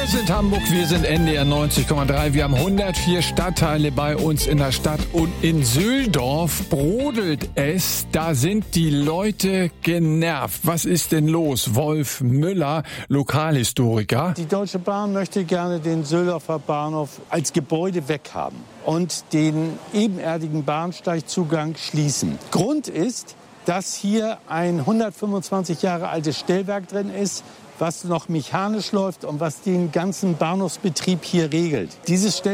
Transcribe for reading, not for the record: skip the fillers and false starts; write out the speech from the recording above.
Wir sind Hamburg, wir sind NDR 90,3. Wir haben 104 Stadtteile bei uns in der Stadt und in Sühldorf brodelt es. Da sind die Leute genervt. Was ist denn los? Wolf Müller, Lokalhistoriker. Die Deutsche Bahn möchte gerne den Sühldorfer Bahnhof als Gebäude weghaben und den ebenerdigen Bahnsteigzugang schließen. Grund ist, dass hier ein 125 Jahre altes Stellwerk drin ist, was noch mechanisch läuft und was den ganzen Bahnhofsbetrieb hier regelt. Dieses